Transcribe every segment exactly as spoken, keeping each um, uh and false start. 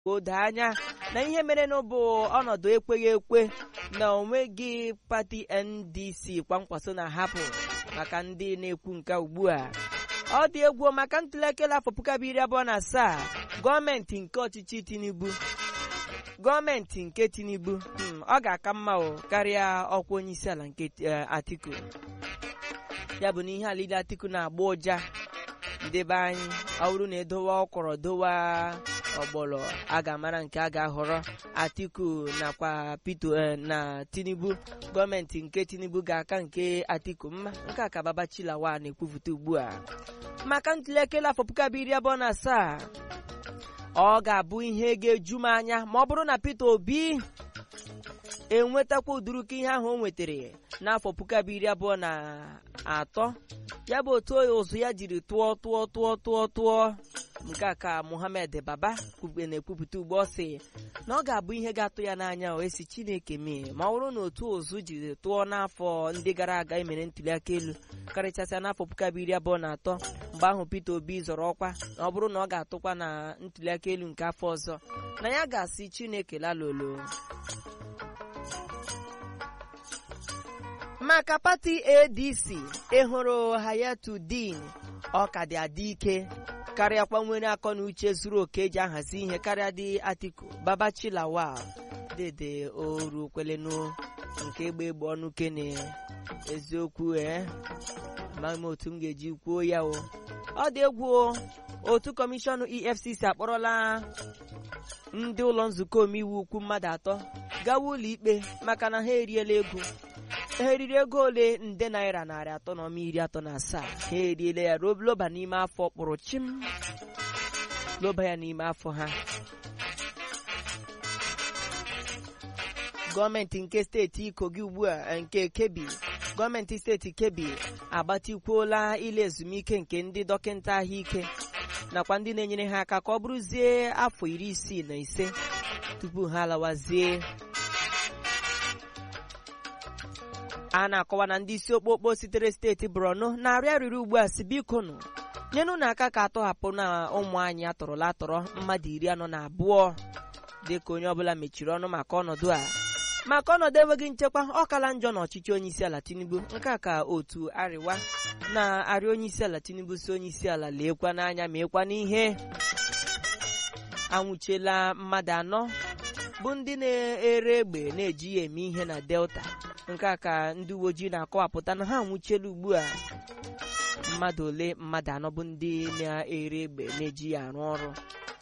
odo anya na ihe mere n'ụbụ ọnọdụ ekweghị ekwe na onweghị pati N D C kwamkwaso na-ahapụ maka ndị na-ekwu nke ugbu a. Ọ dị egwu maka ntụliaka afọ puku abụọ iri abụọ na asaa gọọmenti nke ọchịchị Tinubu gọọmenti nke Tinubu ọ ga-aka mma o karịa ọkwa onye isi ala nke Atiku. Ya bụ na ihe alile Atiku na-agba ụja ndebe anyị ọ bụrụ na edowa ọkọrọ dowa ọgbọlọ a ga-amara nke a ga-ahọrọ Atiku nakwa Peter na Tinubu. Gọọmenti nke Tinubu ga-aka nke Atiku mma. Nke a ka Babachi Lawal na-ekwupụta ugbu a maka ntụliaka afọ puku abụọ iri abụọ na asaa. Ọ ga-abụ ihe ga-eju m anya ma ọ bụrụ na Peter Obi enwetakwa uduruka ihe ahụ o nwetara n'afọ puku abụọ iri abụọ na atọ. Ya bụ otu ụzụ ya jiri tụọ tụọ tụọ tụọ tụọ. Nke a ka Mohammed Baba na-ekwupụta ugbu ọ sị na ọ ga-abụ ihe ga-atụ ya n'anya o esi Chineke mee ma ọ bụrụ na otu ụzụ jiri tụọ n'afọ ndị gara aga emere ntụliaka elu karịchasịa n'afọ puku abụọ iri abụọ na atọ mgbe ahụ Peter Obi zọrọ ọkwa na ọ bụrụ na ọ ga-atụkwa na ntụliaka elu nke afọ ọzọ na ya ga-asị Chineke lalolo. Maka pati A D C ehụrụ Hayatuddin ọ ka dị adị ike karịakwa nwere akọ na uche zuru oke eji ahazi ihe karịa dị Atiku. Babachi Lawal dede oru kwelenu nke egbe egbe ọnụ kene eziokwu e ma otu m ga-eji kwuo ya o. Ọ dị egwu otu kọmishọn E F C C akpọrọla ndị ụlọ nzukọ omeiwu ukwu mmadụ atọ gawa ụlọ ikpe maka na ha eriela ego. Ha eriri ego ole nde naira narị atọ na ọma iri atọ na asaa. Ha eriela ya loba n'ime afọ kpụrụ chim loba ya n'ime afọ ha. Gọọmenti nke steeti Kogi ugbu a nke Kebbi gọọmenti steeti Kebbi agbatikwuola ile ezumike nke ndị dọkịta ahụike nakwa ndị na-enyere ha aka ka ọ bụrụzie afọ iri isii na ise tupu ha alawazie. A na-akọwa na ndị isi okpokpo sitere steeti Borno na-arịọ arịrịọ ugbu a si bikonụ nyenụ n'aka ka atọhapụ na ụmụ anyị atọrọla atọrọ mmadụ iri anọ na abụọ dịka onye ọbụla mechiri ọnụ maka ọnọdụ a maka ọnọdụ enweghị nchekwa ọkala njọ n'ọchịchị onye isi ala Tinubu. Nke a ka otu arịwa na-arịọ onye isi ala Tinubu si onye isi ala leekwa n'anya ma ekwa n'ihe. Anwụchiela mmadụ anọ bụ ndị na-ere egbe na-eji ya eme ihe na Delta. Nke a ka ndị uwe ojii na-akọwapụta na ha anwụchiela ugbu a mmadụ ole mmadụ anọ bụ ndị na-ere egbe na-eji ya arụ ọrụ.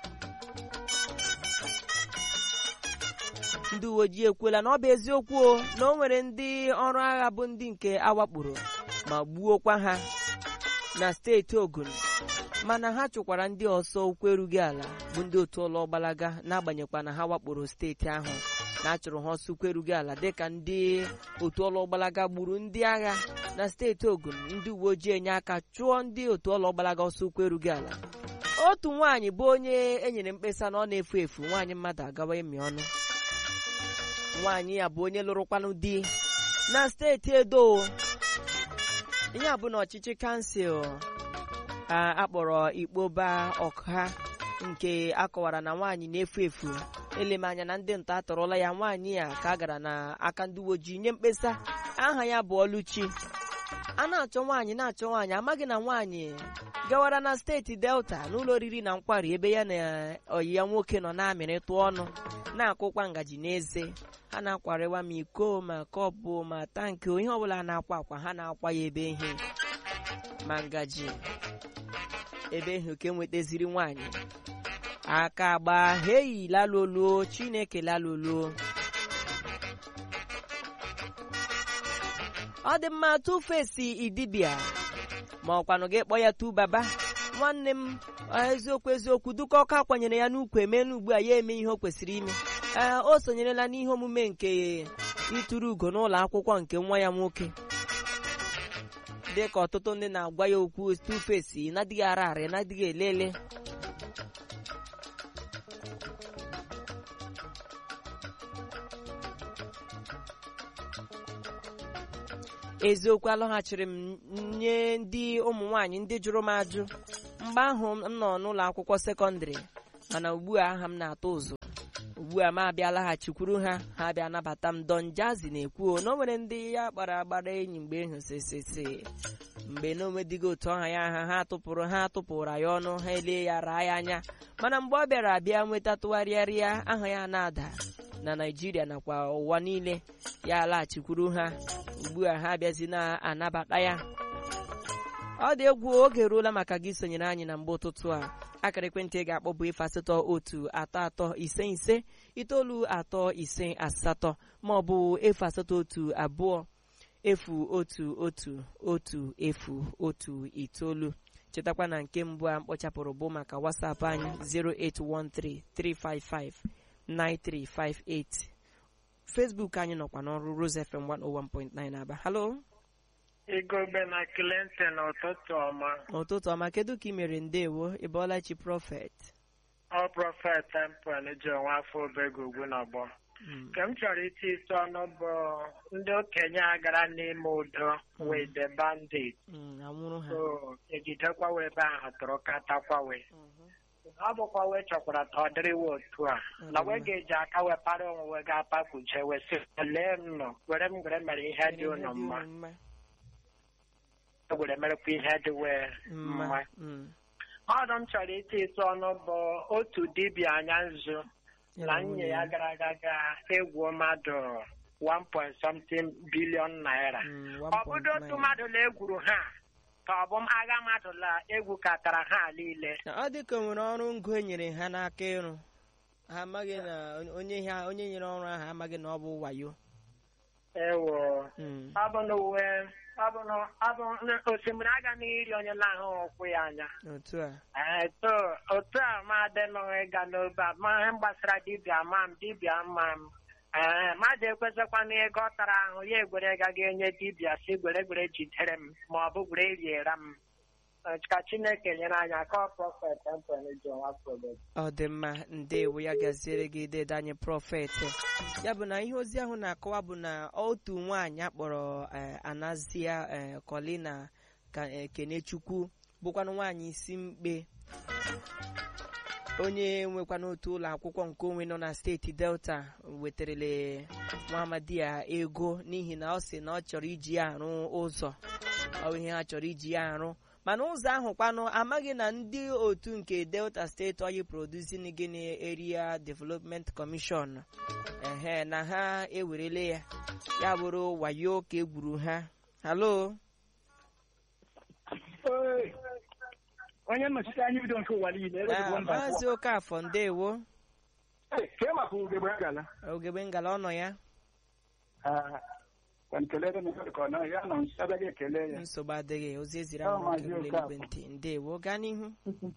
Ndị uwe ojii ekwuola na ọ bụ eziokwu na o nwere ndị ọrụ agha bụ ndị nke awakporo ma gbuokwa ha na steeti Ogun, mana ha chụkwara ndị ọsọ ụkwụ erughị ala bụ ndị otu ụlọ gbalaga n'agbanyeghịkwa na ha wakporo steeti ahụ na achụrụ ha ọsọ ụkwụ erughị ala dịka ndị otu ụlọ gbalaga gburu ndị agha na steeti Ogun. Ndị uwe ojii enye aka chụọ ndị otu ụlọ gbalaga ọsọ ụkwụ erughị ala. Otu nwaanyị bụ onye enyere mkpesa na ọ na-efu efu nwaanyị mmadụ agawa emi ọnụ. Nwaanyị ya bụ onye lụrụkwanụ di na steeti Edo. Ihe a bụ na ọchịchị kansụl akpọrọ Ikpoba Ọkha nke akọwara na nwaanyị na-efu efu elemanya na ndị nta atọrọla ya. Nwaanyị ya ka a gara na aka ndị uwe ojii nye mkpesa. Aha ya bụ Oluchi. A na-achọ nwaanyị na-achọ nwaanyị amaghị na nwaanyị gawara na steeti Delta n'ụlọ oriri na nkwari ebe ya na ọyị ya nwoke nọ na-amịrịtụ ọnụ na-akụkwa ngaji n'eze. Ha na-akwarịwa ma iko ma kọpụ ma tankị ihe ọbụla na-akwa akwa ha na-akwa ya ebe ihe ma ngaji ebe ihe oke nwetaziri nwaanyị aka agba heyi lalolo Chineke lalolo. Ọ dị mma Two-Face Idibia ma ọkwanụ gị kpọ ya Tu Baba nwanne m. Eziokwu eziokwu duka ọka kwanyere ya n'ukwu emenu ugbu a ya eme ihe o kwesịrị ime. Ee o sonyerela n'ihe omume nke ịtụrụ ugo n'ụlọ akwụkwọ nke nwa ya nwoke dịka ọtụtụ ndị na-agwa ya okwu. Two-Face na-adịghị ara ara na-adịghị elele. Eziokwu alọghachiri m nye ndị ụmụ nwaanyị ndị jụrụ m ajụ mgbe ahụ m nọ n'ụlọ akwụkwọ sekọndịrị mana ugbu a aha m na-atụ ụzụ ugbu a m abịa laghachikwuru ha ha bịa nabata m. Don Jazzy na-ekwu na o nwere ndị ya gbara agbara enyi mgbe hụsịsịsị mgbe na onwedigo otu ọha ya aha ha tụpụrụ ha tụpụrụ ya ọnụ ha elie ya raa ya anya mana mgbe ọ bịara abịa nweta tụgharịarịa aha ya na-ada na Naịjirịa nakwa ụwa niile ya laghachikwuru ha ugbu a ha abịazi na-anabata ya. Ọ dị egwu oge eruola maka gị sonyere anyị na mgbe ụtụtụ a. Akara ekwentị ga-akpọ bụ efu asatọ otu atọ atọ ise ise itoolu atọ ise asatọ ma ọ bụ efu asatọ otu abụọ efu otu otu otu efu otu itoolu. Chetakwa na nke mbụ a mkpochapụrụ bụ maka WhatsApp anyị zero eight one three three five five nine three five eight. Facebook anyị nọkwa n'ọrụ Rose F M one oh one point nine Aba. Hello. Igobe na Clinton ụtụtụ ọma. Ụtụtụ ọma, kedu ka ị mere? Ndewo, ị bọọla chi Prophet. Ọ Prophet Temple ji onwe afọ obego ugwu n'ọgbọ. Ka m chọrọ iti isi ọnụ bụ ndị okenye a gara n'ime udo with the bandit. Anwụrụ ha. So ejidekwawa ebe ahụ tụrụ katakwawe. Ọ bụkwa wee chọkwara ka ọ dịrịwa otu a na wee ga-eji aka wepara onwe gị apakpuche wee sị lee m nọ were m were mere ihe dị ụnụ mma were merekwa ihe dị wee mma. Ọdụ m chọrọ iti isi ọnụ bụ otu dibịa anya nzu na nwunye ya gara aga ga egwu mmadụ one point something billion naira. Ọ bụdo otu mmadụ na-egwuru ha ka ọ bụ agha mmadụ la egwu katara ha niile. Ọ dị ka nwere ọrụ ngo e nyere ha n'aka ịrụ ha amaghị na onye ha onye nyere ọrụ ahụ amaghị na ọ bụ wayo. Ewo ọ bụ na uwe ọ bụ na ọ bụ osimiri aga n'iri onye na-ahụ ụkwụ ya anya. Otu a otu a ma dị n'ịga n'obe a ma ihe gbasara dibịa ma m dibịa ma m ee mmadụ ekwesịkwana ego ọ tara ahụ ya egwere gaga enye dibịa si gwere gwere jidere m ma ọ bụ gwere riera m. Ka Chineke nyere anyị aka. Prophet ọ dị mma, ndewo, ya gaziere gị dede anyị Prophet. Ya bụ na ihe ozi ahụ na-akọwa bụ na otu nwaanyị akpọrọ Anazia Colina Kenechukwu bụkwanụ nwaanyị isi mkpe onye nwekwa n'otu ụlọ akwụkwọ nke onwe nọ na steeti Delta wetarale Nwaamadiya ego n'ihi na ọ sị na ọ chọrọ iji ya arụ ụzọ. Ọ ihe ha chọrọ iji ya arụ mana ụzọ ahụ kwanụ amaghị na ndị otu nke Delta State Oil Producing Guinea Area Development Commission ehe na ha ewerele ya ya bụrụ wayo ka egwuru ha. Halo. Onye nnọchite anya bido nke ụwa niile Maazị Okafọ, ndewo. Ke maka ugegbe ngala ugegbe ngala ọnọ ya nsogbu adịghị, ozi eziri ahụ elegbe ntị. Ndewo, gaa n'ihu.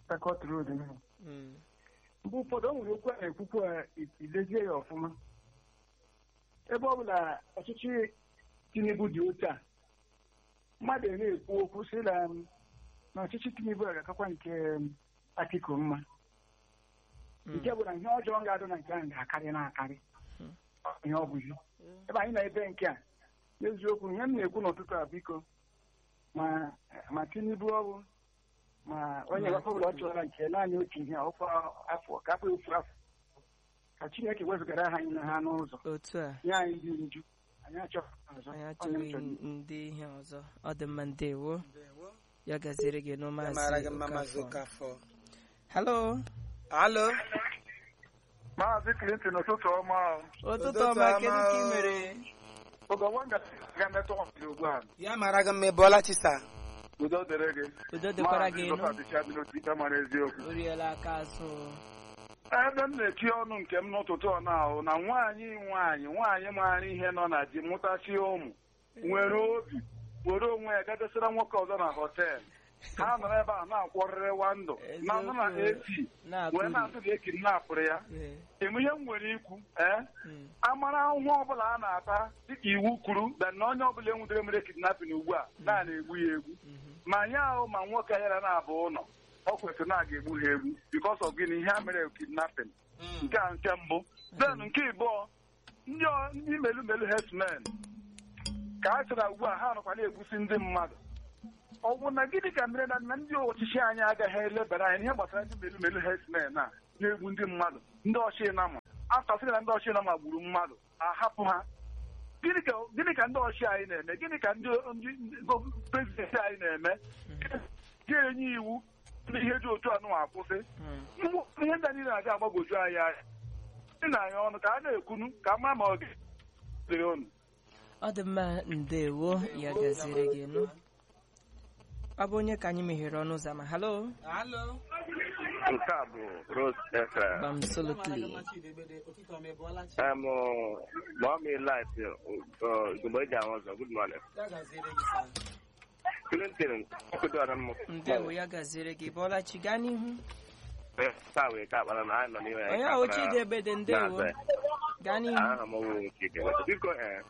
Mgbe ụfọdụ o nwere okwu a na-ekwukwu ilezie ya ọfụma ebe ọ bụla ọchịchị Tinubu dị otu a mmadụ na-ekwu okwu sị na ọchịchị Tinubu ga-akakwa nke Atiku mma nke bụ na ihe ọjọọ ga-adụ na nke ahụ ga-akarị na-akarị ihe ọ bụzi ebe anyị na-ebe nke a n'eziokwu ihe m na-ekwu n'ụtụtụ a biko ma Tinubu ọ bụ ma onye ọbụla ọ chọrọ nke naanị otu ihe ọkwa afọ ka afọ ofu afọ ka Chineke wezụgara ha anyị na ha n'ụzọ nye anyị ndị nju anyị achọghị ndị ihe ọzọ. Ọ dị mma, ndewo, ya gaziere gị n'ụmụazị Okafọ. Halo. Halo. Maazị Clinton, ụtụtụ ọma. Ụtụtụ ọma, kedu ka ị mere? Ya mara gị mma, ịbọọla chi saa. Udo dịrị gị. Udo dịkwara gị nụ. Oriela aka azụ. Ebe m na-eti ọnụ nke m n'ụtụtụ ọ na-ahụ na nwaanyị nwaanyị nwaanyị maara ihe nọ na di mụtasị ụmụ nwere obi were onwe ya gadesịra nwoke ọzọ na họteelụ ha nọrọ ebe a na-akwọrịrịwa ndụ na nọ na esi wee na-asụ ga ekinapụrụ ya. Eme ihe m nwere ikwu ee amara ahụhụ ọbụla a na-ata dịka iwu kwuru na onye ọbụla enwudere mere kidnapin ugbu a na na-egbu ya egbu ma anyị ahụ ma nwoke ya na-abụ ụlọ ọ kwesịrị na a ga-egbu ha egbu because of gịnị ihe a mere kidnapping. Nke a nke mbụ. Then nke ịbụọ ndị melumelu herdsmen ka a chọrọ ugbu a ha nọkwa na-egbusi ndị mmadụ. Ọ bụ na gịnị ka mere na ndị ọchịchị anyị agaghị elebara anyị ihe gbasara ndị melumelu herdsmen a na-egbu ndị mmadụ ndị ọchị nama aftasị na ndị ọchị nama gburu mmadụ ahapụ ha gịnị ka ndị ọchị anyị na-eme gịnị ka ndị prezidenti anyị na-eme ga-enye iwu ndị ihe ji otu anụ akwụsị ihe ndị anyị na-aga agbagoju anyị anya dị na anyị ọnụ ka a na-ekwunu ka mma ma ọ ga-dịrị unu. Ọ dị mma, ndewo, ya gaziri gị nụ. Ọ bụ onye ka anyị meghere ọnụ ụzọ ama. Halo. Nke a bụ Rose Efe. Absolutely. I'm Mommy Light. Gumbaja was a good morning. Clinton, good one. Ndewo, ya gaziri gị. Bola Chigani hu. Sawe ka bana na no ni. Oya ochi debe de ndewo. Gani hu. Ah, mo ochi debe. Biko eh.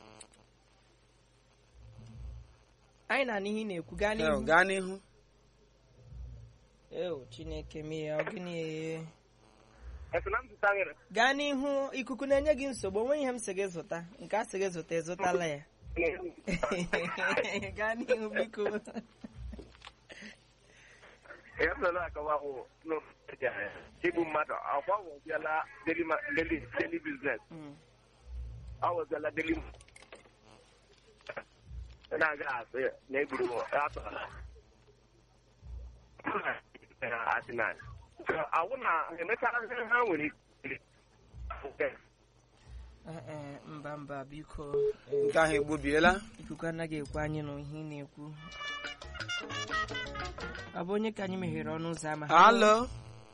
Anyị na n'ihi na-ekwu gaa n'ihu. Gaa n'ihu. Eo, Chineke mee ya, ọ gịnị ee. Efunam tutangere. Gaa n'ihu, ikuku na-enye gị nsogbu, onwe ihe m sị gị zụta, nke a sị gị zụta ezụtala ya. Gaa n'ihu biko. Ya mna na akawa ho no ja. Ibu mmadụ akwa wo biala daily daily daily business. Mm. Awo biala daily na ga asị na egburu atọla asị na awụ na emechara ha nwere mba mba biko nke ahụ egbubiela ikuku anaghị ekwe anyị na ihe ị na-ekwu. Ọ bụ onye ka anyị meghere ọnụ ụzọ ama. Halo.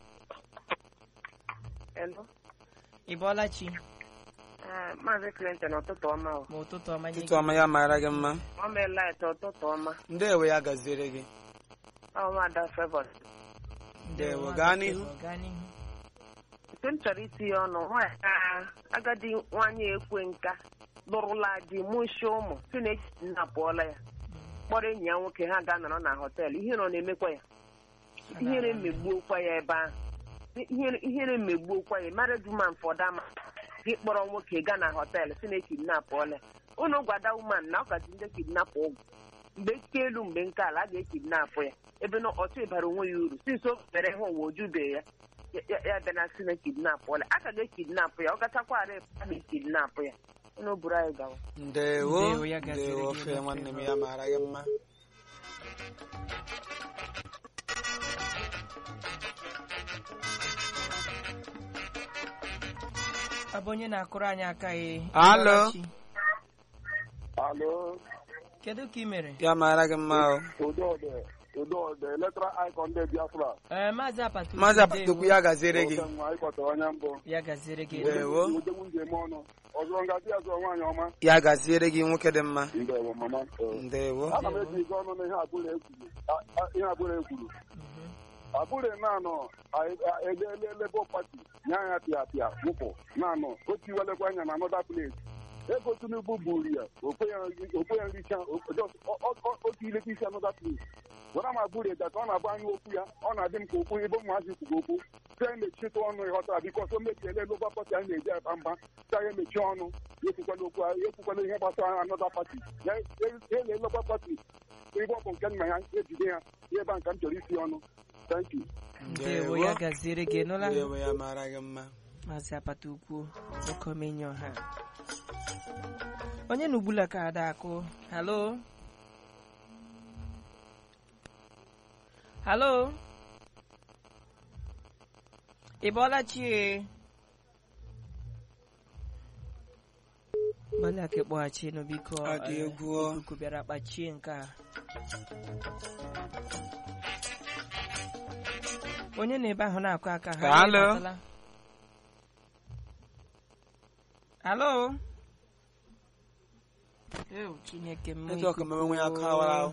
Ị bọọla chi? Maazị Clinton, ụtụtụ ọma. Ma ụtụtụ ọma nye gị. Ụtụtụ ọma ya mara gị mma. Ọ meela ete ụtụtụ ọma. Ndewo, ya gaziere gị. Ọ Nwaada Favour. Ndewo, gaa n'ihu. Gaa n'ihu. Nke m chọrọ itinye ọnụ, nwaanyị agadi nwaanyị ekwe nka lụrụla di mụshi ụmụ si na echi apụọla ya kpọrọ enyi ya nwoke ha ga-anọrọ na họteelụ. Ihere ọ na-emekwa ya, ihere mmegbuokwa ya ebe ahụ, ihere mmegbuokwa ya. Married woman for that man gị kpọrọ nwoke gaa na họteelụ si na ekidnapụọla ya. Unu gwada woman na ọ kasị ndị kidnapụ ụgwọ mgbe nke elu mgbe nke ala a ga-ekidnapụ ya ebe na ọtụ ịbara onwe ya uru sinso mere ha ụwa ojubeghị ya ya bịa na si na kidnapụọla a ka ga-ekidnapụ ya ọ gachakwara a na-ekidnapụ ya. Unu buru anyị gawa. Ndewo, ndewo fe nwanne m ya mara gị mma. Ọ bụ onye na-akụrụ anyị aka ya. Halo. Halo. Kedu ka ị mere? Ya mara gị mma o. Udode, Udode, electoral icon de Biafra. Eh, Maazị Apatu. Maazị Apatu ya gaziere gị. Ya gaziere gị. Ndewo. Ya gaziere gị nwoke dị mma. Ndewo mama. Ndewo. Ana m eji ike ọnụ n'ihe abụrụ ekwuru. Ihe abụrụ ekwuru. Abụrụ na-anọ edeele Labour Party nye anya pịa pịa wụpụ na-anọ o tiwelekwa anya na another place. Ego Tinubu buru ya okwe ya nricha otu ileta isi another place. Gwara m abụrụ eja ka ọ na-agba anya okwu ya ọ na-adị m ka okwu ebe ụmụazị kwuru okwu ka emechite ọnụ ịghọtara bikọs o mechiele Labour Party anyị na-eji aba mba ka ya emechi ọnụ ekwukwala okwu ekwukwala ihe gbasara another party ya ele Labour Party ebe ọ bụ nke nna ya ejide ya ebe a nka m chọrọ isi ọnụ. Thank you. Ndewo, ya gaziere gị nụla. Ndewo, ya mara gị mma. Maazị Apatu ukwu okomenye ọha. Onye n'ugbula ka ada akụ. Halo. Halo. Ị bọọla chi? Bala ka kpọghachi nụ biko. Ọ dị egwu. Ikuku bịara kpachie nke a. Onye na-ebe ahụ na-akụ aka ha. Halo. Halo. Ew, Chineke m. Eto ka mwe nwe aka awara.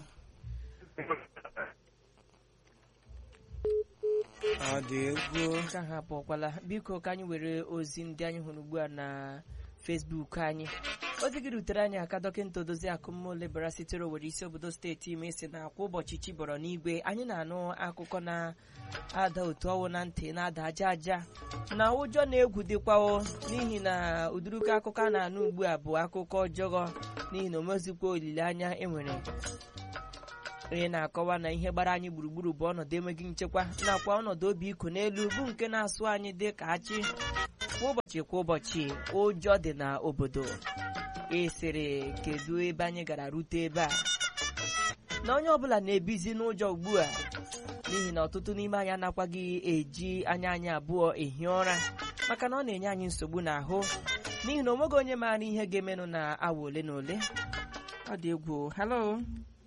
Ọ dị egwu. Ka ha pụkwala. Biko ka anyị were ozi ndị anyị hụrụ ugbu a na Facebook anyị. Ozi gị rutere anyị aka dọkịta Odozi Akụmmole bara sitere Owerri isi obodo steeti Imo isi na kwa ụbọchị chi bọrọ n'igwe anyị na-anụ akụkọ na-ada otu ọwụ na ntị na-ada aja aja na ụjọ na-egwu dịkwawo n'ihi na ụdịrịka akụkọ a na-anụ ugbu a bụ akụkọ ọjọọ n'ihi na omezikwa olileanya enwere onye na-akọwa na ihe gbara anyị gburugburu bụ ọnọdụ enweghị nchekwa nakwa ọnọdụ obi iko n'elu bụ nke na-asụ anyị dị ka achị kwa ụbọchị kwa ụbọchị. Ụjọ dị n'obodo. Esere kedu ebe anyị gara rute ebe a, na onye ọbụla na-ebizi n'ụjọ ugbu a n'ihi na ọtụtụ n'ime anyị anakwaghị eji anya anyị abụọ ehi ụra maka na ọ na-enye anyị nsogbu n'ahụ n'ihi na onweghị onye maara ihe ga-emenụ na awa ole na ole. Ọ dị egwu. Hello.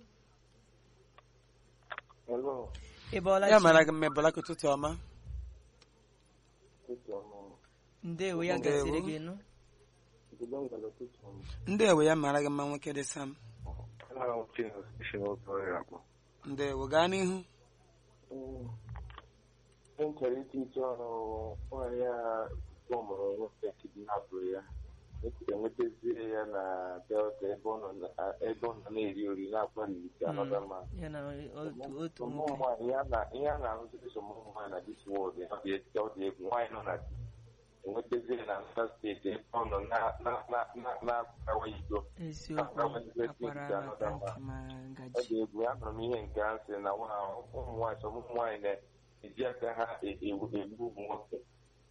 Hello. Ị bọọla Ya chi? mara gị mma bọla ka ụtụtụ ọma. Ndewo, ya gasịrị gị nụ. Ndewo, ya mara gị mma nwoke dị Sam. Ndewo, gaa n'ihu. enwetazie ya na delta ebe ọ nọ na-eri ori na-akpa n'ite anọda ma ihe a na-arụzi so ụmụ nwaanyị na dis wọld ọ dị egwu. Nwaanyị nọ na enwetazie ya na nsa steeti ebe ọ nọ na-akpawa iko ọ dị egwu. Anụrụ m ihe nke a sị na ụmụ nwaanyị ụmụ nwaanyị na-eji aka ha egbu ụmụ nwoke.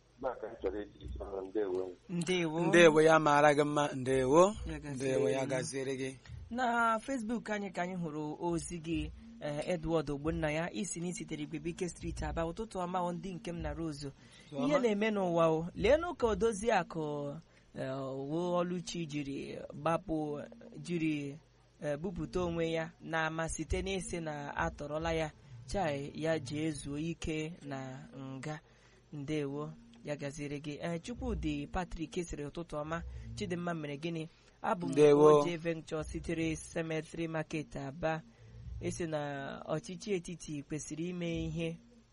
Ndewo. Ndewo, ya mara gị mma. Ndewo. Ndewo, ya gaziere gị. Na Facebook anyị ka anyị hụrụ ozi gị Edward Ogbonna ya isi na isitere Igwebike Street Aba. Ụtụtụ ọma ndị nke m na Rose. Ihe na-eme n'ụwa o leenụ ka Odoziakụ Oluchi jiri gbapụ jiri bupụta onwe ya na-ama site n'isi na atọrọla ya chai ya jee zuo ike na nga. Ndewo, ya gaziri gị. Ee, Chukwudị Patrick sịrị ụtụtụ ọma. Chidimma mere gịnị? Abụ m Oje Venture sitere Cemetery Market Aba. Esi na ọchịchị etiti kwesịrị ime ihe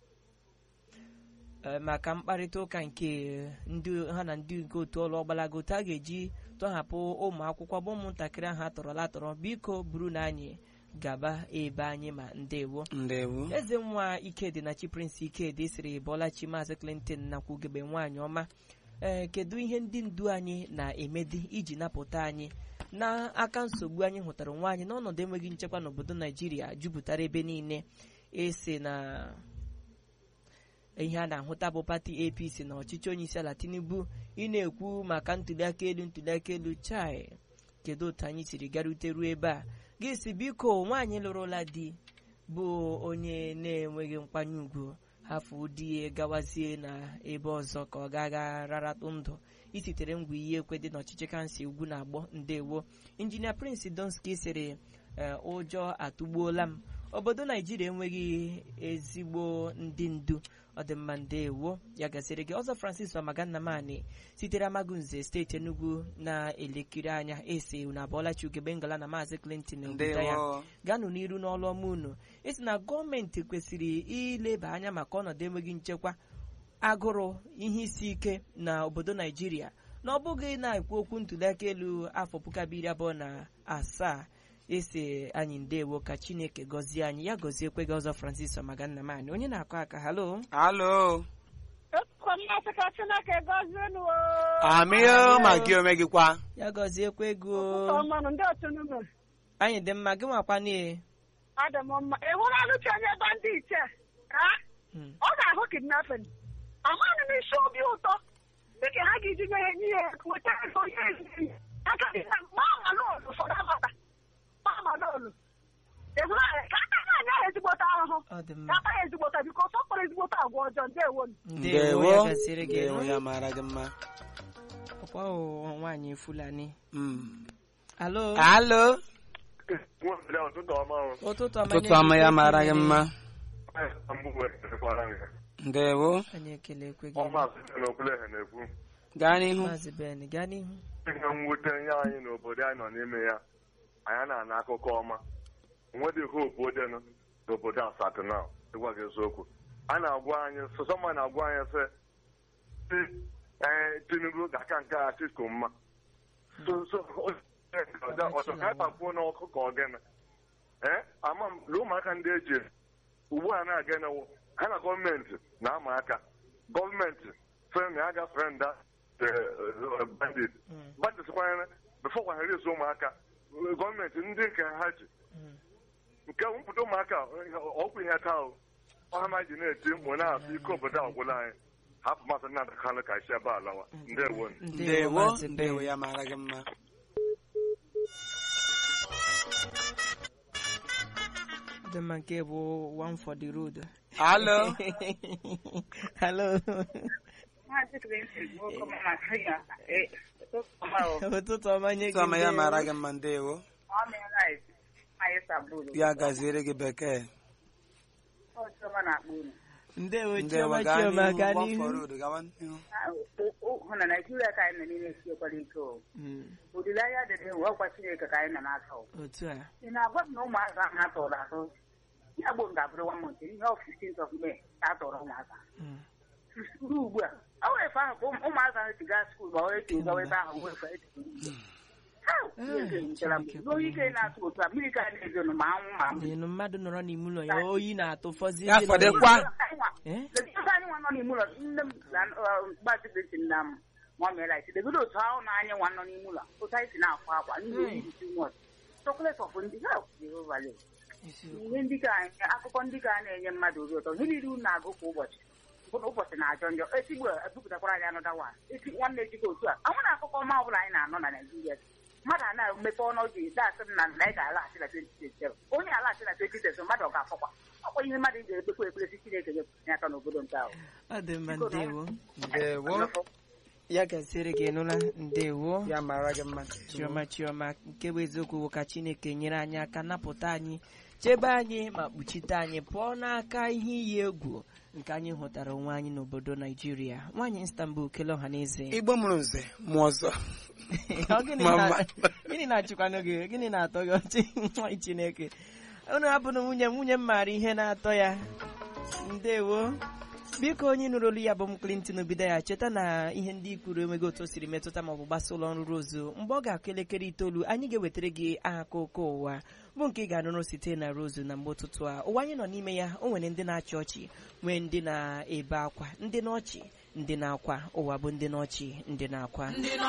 maka mkparịta ụka nke ndị ha na ndị nke otu ọlụ ọgbalago a ga-eji tọhapụ ụmụ akwụkwọ bụ ụmụntakịrị ahụ atọrọla atọrọ. Biko buru na anyị gaba ebe anyị ma. Ndewo. Ndewo. Eze nwa Ikedi na Chi Prince Ikedi sịrị Bọlachi Maazị Clinton nakwa ugegbe nwaanyị ọma. Ee, kedu ihe ndị ndu anyị na-emedi iji napụta anyị n'aka nsogbu anyị hụtara nwaanyị n'ọnọdụ enweghị nchekwa n'obodo Naijiria jupụtara ebe niile? Ese na ihe a na-ahụta bụ pati A P C na ọchịchị onye isi ala Tinubu ị na-ekwu maka ntuliaka elu ntuliaka elu chai. Kedu otu anyị siri garute ruo ebe a? Gị si biko nwaanyị lụrụla di bụ onye na-enweghị nkwanye ugwu hafụ di ya gawazie na ebe ọzọ ka ọ gaga raratụ ndụ isitere ngwa iyi ekwe dị n'ọchịchị kansị ugwu na agbọ. Ndewo. Injinia Prince Donski sịrị ụjọ atụgbuola m. Obodo Naijiria enweghị ezigbo ndị ndu. Ọ dị mma. Ndewo, ya gasịrị gị. Ọzọ Francis Ọmagannamani sitere Amagunze steeti Enugu na-elekiri anya ese na Bọlachi Ugegbe Ngala na Maazị Clinton obodo ya ganụ n'iru n'ọlụ ọma unu. Esi na gọọmenti kwesịrị ileba anya maka ọnọdụ enweghị nchekwa, agụrụ, ihe isi ike na obodo Naijiria na ọ bụghị na-ekwu okwu ntuliaka elu afọ puku abiri abụọ na asaa. Ese anyị ndewo, ka Chineke gọzie anyị, ya gọzie ekwe gị. Ọzọ Francis Ọmagannamani onye na-akọ aka. Halo. Halo. Chineke gọzie nu. Amị ma gị onwe gị kwa. Ya gọzie ekwe gị. Anyị dị mma, gị nwakwa n'ihe. Adị m mma. Ị hụrụ Alụchi onye bandit ha? Ọ ga-ahụ kidnapping. Amaghị m isi obi ụtọ dịka ha ga-eji nye ihe nweta ego ihe eziri aka dị na mama n'olu ụfọdụ abata mama n'olu. Ị hụrụ anyị ka aka na-anya ha ezigbota ahụhụ ka aka ya ezigbota biko ọsọ kpọrọ ezigbota agwa ọjọọ. Ndewo. Ndewo. Ndewo, ya mara gị mma. Ọkwa nwaanyị Fulani. Halo. Halo. Ụtụtụ ọma, ya mara gị mma. Ndewo. Anyị ekele ekwe gị. Gaa n'ihu. Maazị Ben, gaa n'ihu. Ihe mwute nye anyị n'obodo anyị nọ n'ime ya, anyị na-ana akụkọ ọma. Nwedị hope odenụ n'obodo asatọ na ịgwa gị eziokwu. A na-agwa anyị sọsọma na-agwa anyị sị ee Tinubu ga-aka nke Atiku mma. Ọzọ ka ịkpakwuo n'ọkụ ka ọ gịnị ee ama m na ụmụaka ndị eji ugbu a na-aga n'wu ha na gọọmenti na-ama aka. Gọọmenti fere ya gafere nda bandit bandit kwanyere before kwanyere ezi ụmụaka gọọmenti ndị nke ha ji nke mpụta ụmụaka ọkwa ihe taa ọha ma ji na-eti mkpu na-asụ ike obodo agwụla anyị hapụ masị Nnamdị Kanụ ka isi ebe alawa ndewo ndewo ndewo ya mara gị mma the man nke bụ one for the road. Hello. Hello. ụtụtụ ọma nye gị ya mara gị mma ndewo ya gaziere gị bekee ndewo chioma chioma gaa n'ihu hụ na Naijiria ka anyị nọ n'ime esiekwala ike o olileanya dịrị nwe ọkwa Chineke ka anyị nọ n'aka otu a ị na-agwa m na ụmụazụ ahụ a tọrọ atọ ya gboo ga-abụrụ nwa mont ihe ọ fifteenth of May ka a tọrọ ụmụazụ ruo ugbu a ọ wee fe ahụ ka ụmụazụ ahụ ji gaa skuul ma ọ eti gawa ebe ahụ wee fe oyi ike na-atụ otu a mmiri ka na-ezonụ ma anwụ ma ịnụ mmadụ nọrọ n'ime ụlọ ya oyi na-atụ fọzi ya fọdụkwa anyị nwa nọ n'ime ụlọ nne m gbazibesi nna m mamela isi degodo otu ahụ na anyị nwa nọ n'ime ụlọ otu anyị si na-akwa akwa ndị oyi isi nwọt chocolate of ndị ihe ndị ka anyị akụkọ ndị ka a na-enye mmadụ obi ụtọ ihe niile na-agụ kwa ụbọchị bụ na ụbọchị na-ajọ njọ etigbo ebupụtakwara anyị anọda nwa eti nwanne ejikọ otu a anwụ na akụkọ ọma ọbụla anyị na-anọ na Naijiria mmadụ a na-emepe ọnụ ji dasị m na na anyị ga-alaghachi na twenty twenty-seven onye alaghachi na twenty twenty-seven mmadụ ọ ga-afọkwa ọkwa ihe mmadụ ga-ekpekwa ekpere Chineke ga-epụtanye aka n'obodo nke ahụ ọ dị mma ndewo ndewo ya gasịrị gị nụla ndewo ya mara gị mma chioma chioma nke bụ eziokwu bụ ka Chineke nyere anyị aka napụta anyị chebe anyị ma kpuchite anyị pụọ n'aka ihe iyi egwu nke anyị hụtara onwe anyị n'obodo Naijiria. Nwaanyị Istanbul kele ọha na eze Igbo mụrụ nze mụ ọzọ gịnị na-achịkwanụ gị gịnị na-atọ gị ọchị nwa Chineke unu hapụrụ nwunye m nwunye m maara ihe na-atọ ya ndewo biko onye nụrụ olu ya bụ m Clinton bido ya cheta na ihe ndị kwuru enweghị otu o siri metụta maọbụ gbasa ụlọ ọrụ Rozu mgbe ọ ga-akụ elekere itoolu anyị ga-ewetara gị akụkọ ụwa bụ nke ị ga-anụrụ site na Rozu na mgbe ụtụtụ a ụwa anyị nọ n'ime ya o nwere ndị na-achị ọchị nwee ndị na-ebe akwa ndị n'ọchị ndị na-akwa ụwa bụ ndị n'ọchị ndị na-akwa